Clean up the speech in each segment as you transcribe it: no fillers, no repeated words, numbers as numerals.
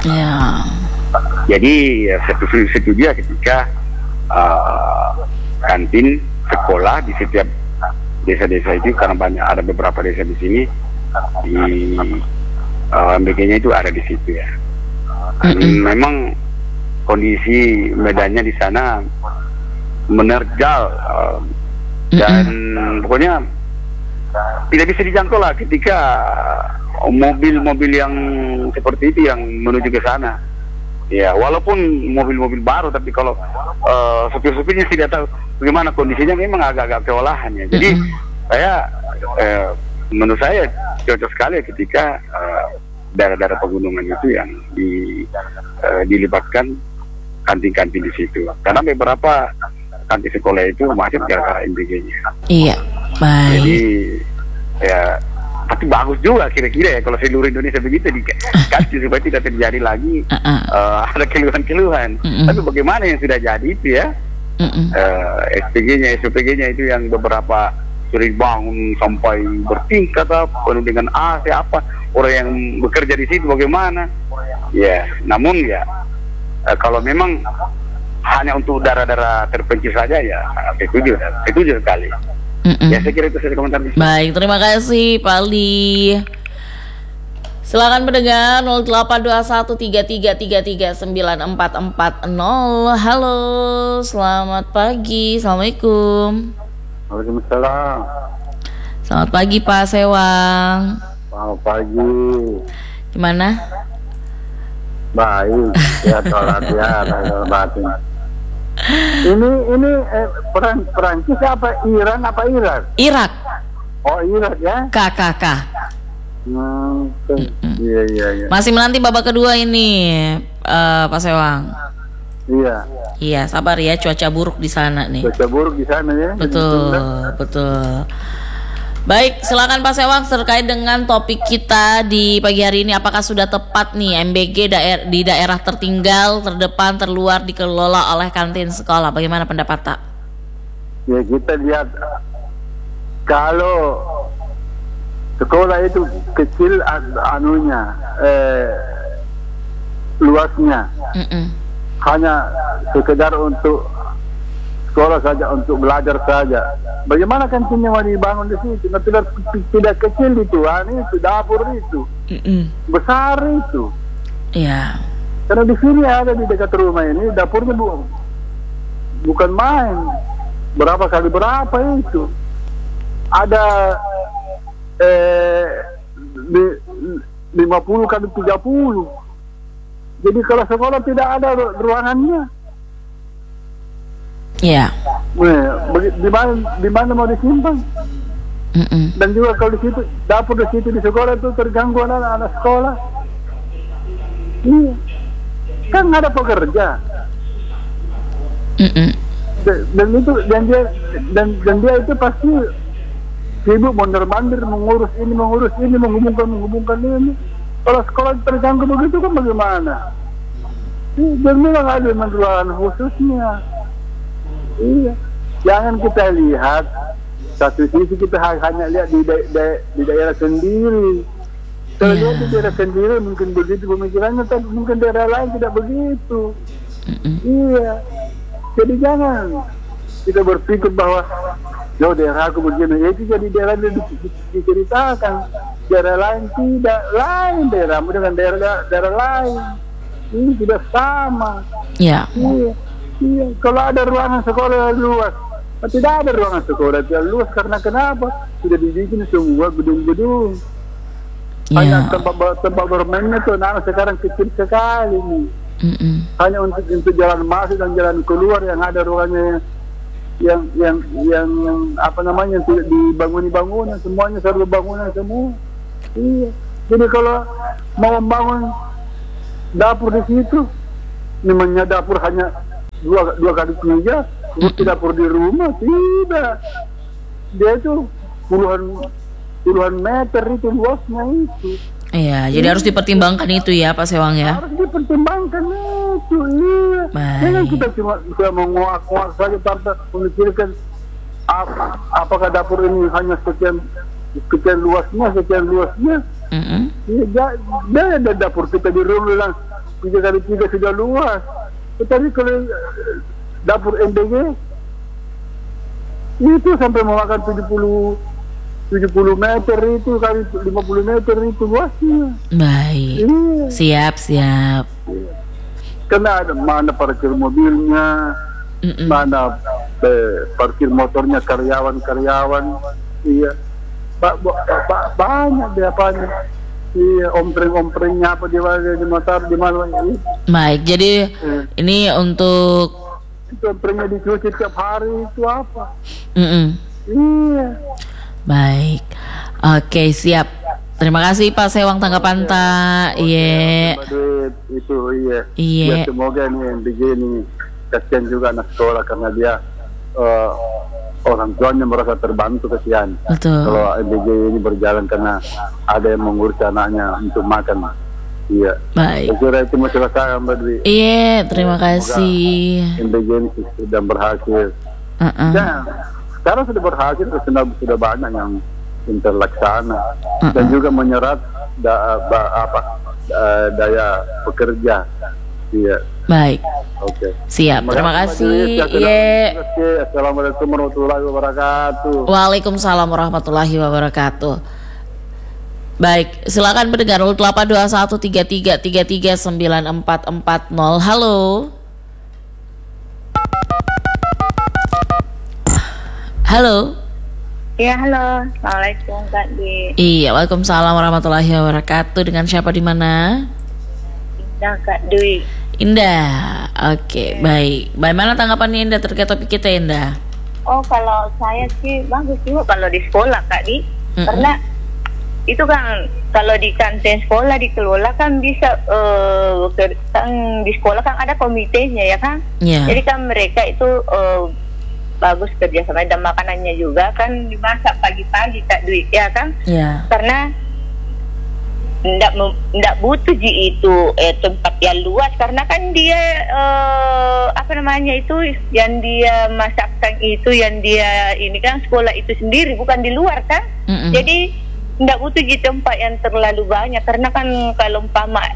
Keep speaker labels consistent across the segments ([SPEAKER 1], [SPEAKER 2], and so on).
[SPEAKER 1] Ya.
[SPEAKER 2] Jadi ya, setuju ya ketika kantin sekolah di setiap desa-desa itu, karena banyak, ada beberapa desa di sini di MBG-nya itu ada di situ ya. Memang kondisi medannya di sana menerjal dan pokoknya tidak bisa dijangkau lah ketika mobil-mobil yang seperti itu yang menuju ke sana. Ya, walaupun mobil-mobil baru, tapi kalau supir-supirnya tidak tahu bagaimana kondisinya, memang agak-agak kewalahan ya. Jadi menurut saya cocok sekali ketika daerah-daerah pegunungan itu yang dilibatkan kantin-kantin di situ. Karena beberapa kantin sekolah itu macet gara-gara MBG-nya.
[SPEAKER 1] Iya, baik.
[SPEAKER 2] Jadi ya, tapi bagus juga kira-kira ya kalau seluruh Indonesia begitu dikaji supaya tidak terjadi lagi ada keluhan-keluhan. Tapi bagaimana yang sudah jadi itu ya, SPG-nya itu yang beberapa sering bangun sampai bertingkat, penuh dengan AC apa, orang yang bekerja di situ bagaimana? Ya, namun ya kalau memang hanya untuk daerah-daerah terpencil saja ya setuju sekali. Ya, saya kira itu saja komentar.
[SPEAKER 1] Baik, terima kasih Pak Ali. Silakan pendengar 082133339440. Halo, selamat pagi. Assalamualaikum.
[SPEAKER 3] Waalaikumsalam.
[SPEAKER 1] Selamat pagi Pak Sewang.
[SPEAKER 3] Selamat pagi.
[SPEAKER 1] Gimana?
[SPEAKER 3] Baik, ya sholat ya, batin. Ini Perancis apa Iran apa Irak?
[SPEAKER 1] Irak.
[SPEAKER 3] Oh, Irak ya?
[SPEAKER 1] KKK.
[SPEAKER 3] Iya.
[SPEAKER 1] Masih menanti babak kedua ini, Pak Sewang.
[SPEAKER 3] Iya.
[SPEAKER 1] Iya, sabar ya, cuaca buruk di sana nih.
[SPEAKER 3] Cuaca buruk di sana ya.
[SPEAKER 1] Betul. Baik, silakan Pak Sewang terkait dengan topik kita di pagi hari ini. Apakah sudah tepat nih MBG di daerah tertinggal, terdepan, terluar dikelola oleh kantin sekolah? Bagaimana pendapat Tak?
[SPEAKER 3] Ya, kita lihat kalau sekolah itu kecil luasnya, hanya sekedar untuk sekolah saja, untuk belajar saja. Bagaimana kantinnya mau dibangun di situ? Tidak kecil itu, itu dapur itu, besar itu.
[SPEAKER 1] Iya.
[SPEAKER 3] Karena di sini ada di dekat rumah ini dapurnya bukan main. Berapa kali berapa itu? Ada 50 kali 30. Jadi kalau sekolah tidak ada ruangannya.
[SPEAKER 1] Iya.
[SPEAKER 3] Di mana mau disimpan? Dan juga kalau di situ dapur di situ di sekolah itu terganggu anak-anak sekolah. Iya. Kan ada pekerja. Dan dia itu pasti sibuk mondar-mandir mengurus ini, menghubungkan ini. Kalau sekolah terganggu begitu kan bagaimana? Dan memang ada ruangan khususnya. Iya, jangan kita lihat satu sisi, kita hanya lihat di daerah sendiri. Kalau lihat di daerah sendiri mungkin begitu pemikirannya, tapi mungkin daerah lain tidak begitu. Iya, jadi jangan kita berpikir bahwa daerah aku begini, itu jadi daerah diceritakan, daerah lain tidak, lain daerahmu dengan daerah lain ini tidak sama.
[SPEAKER 1] Iya.
[SPEAKER 3] Iya, kalau ada ruangan sekolah luas, tidak ada ruangan sekolah yang luas karena kenapa? Sudah dibikin semua gedung-gedung. Hanya tempat bermainnya tuh anak sekarang kecil sekali nih. Hanya untuk jalan masuk dan jalan keluar yang ada ruangannya yang apa namanya, yang tidak dibangun bangunan, semuanya serba bangunan semua. Iya. Jadi kalau mau membangun dapur di situ, namanya dapur hanya dua kali tiga, seperti dapur di rumah tidak. Dia itu puluhan meter itu luasnya itu.
[SPEAKER 1] Iya, jadi harus dipertimbangkan itu ya Pak Sewang ya.
[SPEAKER 3] Harus dipertimbangkan itu, iya. Jangan kita cuma menguak-nguak saja tanpa memikirkan apakah dapur ini hanya sekian luasnya. Iya, ada dapur kita di rumah 3x3 sudah luas. Tetapi kalau dapur MBG itu sampai memakan 70 meter itu kali 50 meter itu luasnya.
[SPEAKER 1] Baik.
[SPEAKER 3] Iya.
[SPEAKER 1] Siap.
[SPEAKER 3] Karena ada mana parkir mobilnya, mana parkir motornya karyawan. Iya. Banyak dia apanya. Iya, ompreng-omprengnya apa di motor di mana ini.
[SPEAKER 1] Baik. Jadi ini untuk
[SPEAKER 3] itu omprengnya dicuci tiap hari itu apa? Iya.
[SPEAKER 1] Baik. Oke, siap. Terima kasih Pak Sewang tanggapan tak. Iya.
[SPEAKER 3] Itu iya.
[SPEAKER 1] Iya.
[SPEAKER 3] Ya, semoga nih MBG ini kasihan juga anak sekolah karena dia orang tuanya merasa terbantu, kasihan.
[SPEAKER 1] Betul.
[SPEAKER 3] Kalau MBG ini berjalan karena ada yang mengurus anaknya untuk makan. Iya.
[SPEAKER 1] Baik.
[SPEAKER 3] Saya kira itu masalah saya Mbak Dwi.
[SPEAKER 1] Iya, terima kasih.
[SPEAKER 3] MBG ini sudah berhasil. Ya, sekarang sudah berhasil, sudah banyak yang terlaksana dan juga menyerap daya pekerja. Iya.
[SPEAKER 1] Baik.
[SPEAKER 3] Oke.
[SPEAKER 1] Siap. Terima kasih. Iya.
[SPEAKER 3] Assalamualaikum warahmatullahi wabarakatuh.
[SPEAKER 1] Waalaikumsalam warahmatullahi wabarakatuh. Baik, silakan pendengar 082133339440. Halo. Halo.
[SPEAKER 4] Ya, halo. Assalamualaikum Kak Dwi.
[SPEAKER 1] Iya, waalaikumsalam warahmatullahi wabarakatuh. Dengan siapa di mana?
[SPEAKER 4] Indah Kak Dwi.
[SPEAKER 1] Indah. Oke, baik. Bagaimana tanggapannya Indah terkait topik kita, Indah?
[SPEAKER 4] Oh, kalau saya sih bagus juga kalau di sekolah Kak Dwi. Karena itu kan kalau di kantin sekolah dikelola kan bisa kan di sekolah kan ada komitenya ya kan.
[SPEAKER 1] Yeah.
[SPEAKER 4] Jadi kan mereka itu bagus kerjasama dan makanannya juga kan dimasak pagi-pagi Kak Dwi ya kan.
[SPEAKER 1] Yeah.
[SPEAKER 4] Karena ndak butuh itu tempat yang luas karena kan dia itu yang dia masakkan itu yang dia ini kan sekolah itu sendiri bukan di luar kan. Jadi ndak butuh tempat yang terlalu banyak karena kan kalau umpama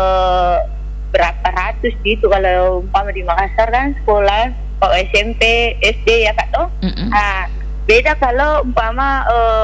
[SPEAKER 4] berapa ratus gitu kalau umpama di Makassar kan sekolah SMP SD ya Kak toh. Beda kalau umpama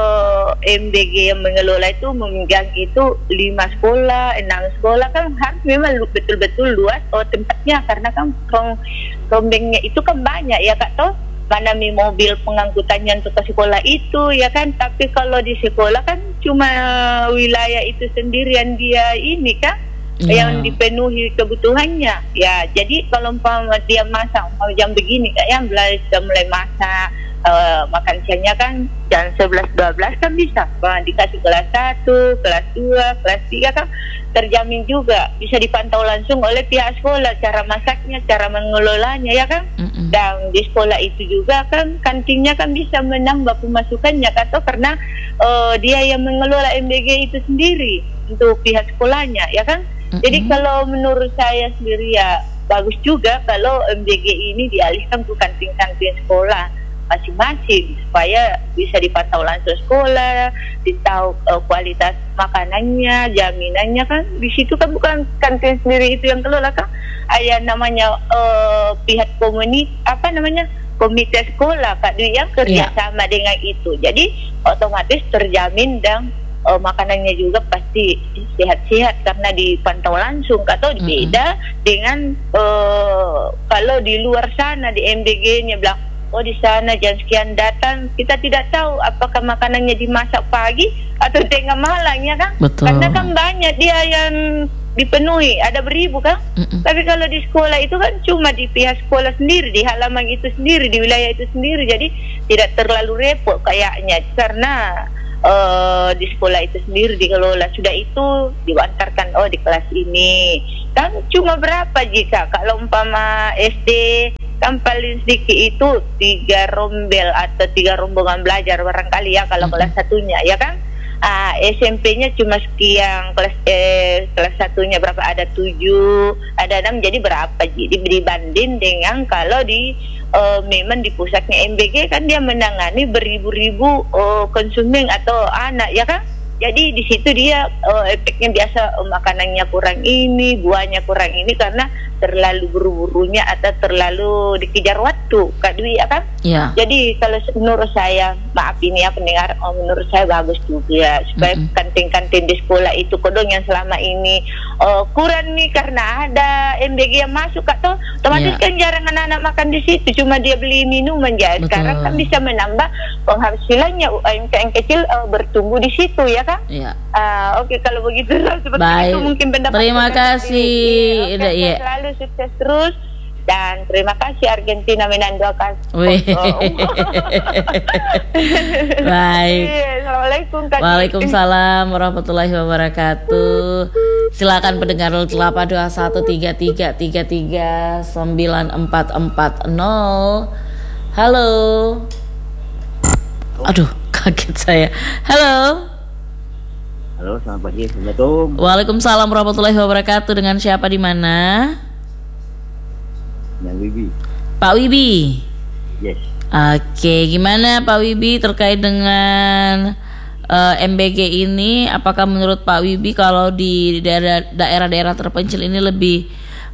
[SPEAKER 4] MBG yang mengelola itu memegang itu 5 sekolah, 6 sekolah kan harus memang betul-betul luas tempatnya karena kan rombengnya itu kan banyak ya Kak toh. Mana mobil pengangkutannya untuk ke sekolah itu ya kan, tapi kalau di sekolah kan cuma wilayah itu sendiri yang dia ini kan yang dipenuhi kebutuhannya ya. Jadi kalau umpama dia masak jam begini Kak yang mulai masak makan siangnya kan jam 11-12 kan bisa dikasih kelas 1, kelas 2, kelas 3 kan terjamin juga bisa dipantau langsung oleh pihak sekolah cara masaknya, cara mengelolanya ya kan. Dan di sekolah itu juga kan kantinnya kan bisa menambah pemasukannya atau karena dia yang mengelola MBG itu sendiri untuk pihak sekolahnya ya kan. Jadi kalau menurut saya sendiri ya bagus juga kalau MBG ini dialihkan ke kantin-kantin sekolah masing-masing supaya bisa dipantau langsung sekolah, ditahu kualitas makanannya, jaminannya kan di situ kan bukan kantin sendiri itu yang kelola kan, ada namanya pihak komite sekolah Kak Dwi yang kerjasama dengan itu, jadi otomatis terjamin dan makanannya juga pasti sehat-sehat karena dipantau langsung atau beda dengan kalau di luar sana di MBG-nya bilang di sana jam sekian datang, kita tidak tahu apakah makanannya dimasak pagi atau tengah malam ya kan.
[SPEAKER 1] Betul.
[SPEAKER 4] Karena kan banyak dia yang dipenuhi, ada beribu kan. Tapi kalau di sekolah itu kan cuma di pihak sekolah sendiri, di halaman itu sendiri, di wilayah itu sendiri, jadi tidak terlalu repot kayaknya karena di sekolah itu sendiri dikelola. Sudah itu diantarkan di kelas ini kan cuma berapa jika kalau umpama SD kan paling sedikit itu 3 rombel atau 3 rombongan belajar barangkali ya kalau kelas satunya ya kan. SMP-nya cuma sekian, kelas satunya berapa, ada 7, ada 6, jadi berapa jadi dibanding dengan kalau di memang di pusatnya MBG kan dia menangani beribu-ribu konsumen atau anak ya kan. Jadi di situ dia efeknya biasa makanannya kurang ini, buahnya kurang ini karena terlalu buru-burunya atau terlalu dikejar waktu, Kak Dwi ya kan?
[SPEAKER 1] Iya.
[SPEAKER 4] Jadi kalau menurut saya, maaf ini ya pendengar, menurut saya bagus juga ya supaya kantin-kantin di sekolah itu kodong yang selama ini kurang nih karena ada MBG yang masuk atau otomatis kan jarang anak-anak makan di situ, cuma dia beli minuman ya. Sekarang kan bisa menambah penghasilannya UMKM kecil bertumbuh di situ ya kan?
[SPEAKER 1] Iya.
[SPEAKER 4] Oke, kalau begitu seperti
[SPEAKER 1] Baik.
[SPEAKER 4] itu mungkin pendapat.
[SPEAKER 1] Terima kasih.
[SPEAKER 4] Oke, selalu sukses terus dan terima kasih Argentina menandakan.
[SPEAKER 1] Baik.
[SPEAKER 4] Assalamualaikum Kak.
[SPEAKER 1] Waalaikumsalam warahmatullahi wabarakatuh. Silakan pendengar 82133339440. Halo. Aduh, kaget saya. Halo.
[SPEAKER 5] Halo, selamat pagi. Assalamualaikum.
[SPEAKER 1] Waalaikumsalam warahmatullahi wabarakatuh. Dengan siapa di mana?
[SPEAKER 5] Yang Wibi.
[SPEAKER 1] Pak Wibi.
[SPEAKER 5] Yes.
[SPEAKER 1] Oke, gimana Pak Wibi terkait dengan MBG ini? Apakah menurut Pak Wibi kalau di daerah-daerah terpencil ini lebih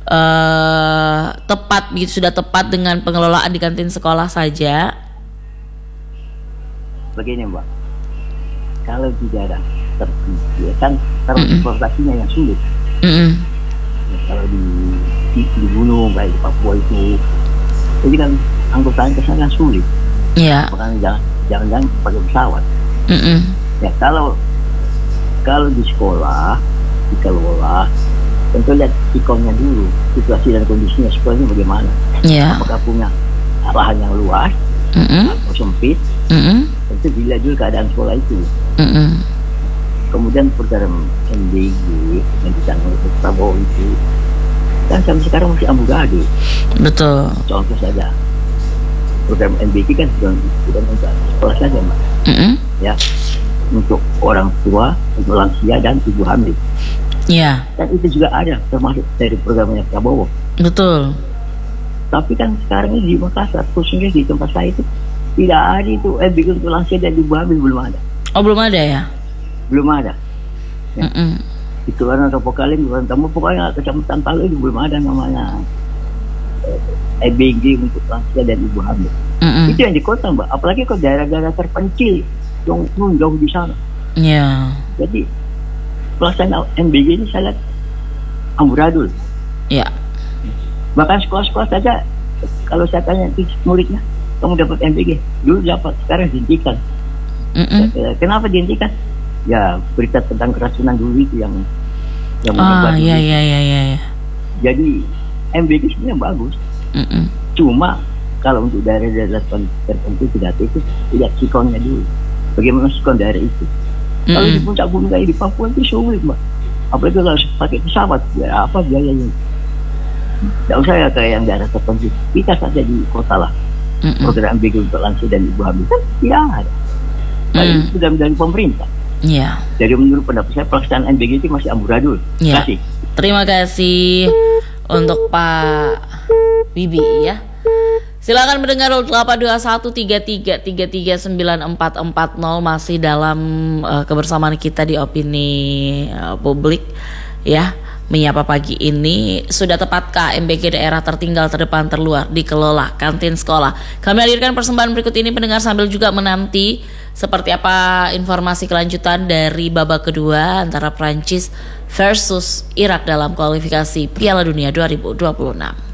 [SPEAKER 1] tepat, begitu sudah tepat dengan pengelolaan di kantin sekolah saja?
[SPEAKER 5] Begini Mbak, kalau di daerah terpencil kan transportasinya yang sulit. Ya, kalau di gunung kayak di Papua itu, jadi kan angkutannya ke sana sulit.
[SPEAKER 1] Iya.
[SPEAKER 5] Makanya jangan pakai pesawat. Ya kalau di sekolah dikelola, tentu lihat ikonnya dulu, situasi dan kondisinya sekolahnya bagaimana.
[SPEAKER 1] Iya.
[SPEAKER 5] Apakah punya lahan yang luas atau sempit? Tentu dilihat dulu keadaan sekolah itu. Kemudian program MBG yang ditanggung oleh Prabowo itu kan sampai sekarang masih amburadul.
[SPEAKER 1] Betul.
[SPEAKER 5] Contoh saja program MBG kan bukan untuk sekolah saja Mbak. Ya, untuk orang tua, untuk lansia dan ibu hamil.
[SPEAKER 1] Iya.
[SPEAKER 5] Dan itu juga ada termasuk dari programnya Prabowo.
[SPEAKER 1] Betul.
[SPEAKER 5] Tapi kan sekarang ini di Makassar, khususnya di tempat saya itu tidak ada itu MBG untuk lansia dan ibu hamil, belum ada.
[SPEAKER 1] Oh, belum ada ya?
[SPEAKER 5] Belum ada. Ya. Di Kelurahan Ropokalim, Kelurahan Tamu, pokoknya Kecamatan Palu itu belum ada namanya MBG untuk lansia dan ibu hamil. Itu yang di kota Mbak, apalagi kok daerah-daerah terpencil yang jauh di sana.
[SPEAKER 1] Iya.
[SPEAKER 5] Jadi pelaksanaan MBG ini saya lihat amburadul.
[SPEAKER 1] Iya.
[SPEAKER 5] Bahkan sekolah-sekolah saja, kalau saya tanya muridnya, kamu dapat MBG? Dulu dapat, sekarang dihentikan. Kenapa dihentikan? Ya berita tentang keracunan dulu itu yang menyebar.
[SPEAKER 1] Iya.
[SPEAKER 5] Jadi MBG sebenarnya bagus. Cuma kalau untuk daerah-daerah tertentu tidak itu lihat sikonnya dulu. Bagaimana sikon daerah itu? Kalau di puncak gunung kayak di Papua itu sulit Mbak. Apalagi kalau harus pakai pesawat, ya apa biayanya? Tidak usah ya kayak yang daerah tertentu. Kita saja di kota lah. Program MBG untuk lansia dan ibu hamil kan tidak ada. Itu sudah dari pemerintah.
[SPEAKER 1] Iya.
[SPEAKER 5] Jadi menurut pendapat saya pelaksanaan MBG itu masih amburadul.
[SPEAKER 1] Terima
[SPEAKER 5] kasih.
[SPEAKER 1] Terima kasih untuk Pak Bibi ya. Silakan mendengar 82133339440 masih dalam kebersamaan kita di opini publik ya. Menyapa pagi ini, sudah tepatkah MBG daerah tertinggal, terdepan, terluar dikelola kantin sekolah? Kami hadirkan persembahan berikut ini pendengar sambil juga menanti seperti apa informasi kelanjutan dari babak kedua antara Prancis versus Irak dalam kualifikasi Piala Dunia 2026.